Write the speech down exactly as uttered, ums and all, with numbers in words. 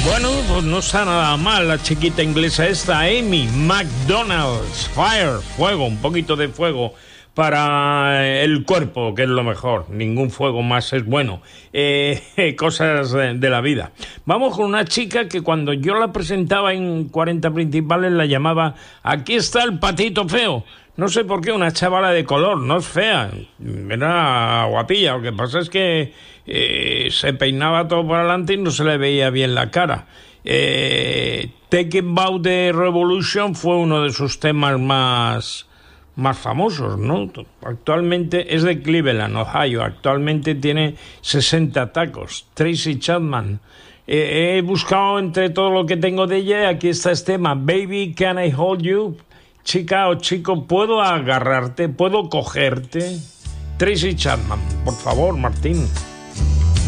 Bueno, pues no está nada mal la chiquita inglesa esta, Amy McDonald's. Fire, fuego, un poquito de fuego para el cuerpo, que es lo mejor. Ningún fuego más es bueno. Eh, cosas de, de la vida. Vamos con una chica que cuando yo la presentaba en cuarenta principales la llamaba "Aquí está el patito feo". No sé por qué, una chavala de color, no es fea, era guapilla. Lo que pasa es que eh, se peinaba todo por adelante y no se le veía bien la cara. Eh, Taking Back the Revolution fue uno de sus temas más, más famosos, ¿no? Actualmente es de Cleveland, Ohio. Actualmente tiene sesenta tacos. Tracy Chapman. Eh, he buscado entre todo lo que tengo de ella. Aquí está este tema, Baby, Can I Hold You? Chica o chico, ¿puedo agarrarte? ¿Puedo cogerte? Tracy Chapman, por favor, Martín.